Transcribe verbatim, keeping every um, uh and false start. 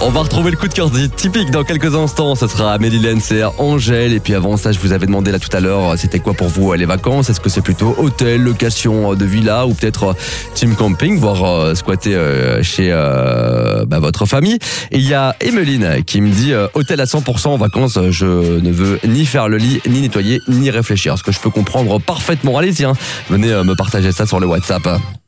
On va retrouver le coup de cœur typique dans quelques instants. Ce sera Amélie Lenz et Angèle. Et puis avant ça, je vous avais demandé là tout à l'heure, c'était quoi pour vous les vacances? Est-ce que c'est plutôt hôtel, location de villa ou peut-être team camping, voire euh, squatter euh, chez euh, bah, votre famille? Et il y a Emeline qui me dit euh, hôtel à cent pour cent en vacances. Je ne veux ni faire le lit, ni nettoyer, ni réfléchir. Ce que je peux comprendre parfaitement. Allez, tiens, venez euh, me partager ça sur le WhatsApp.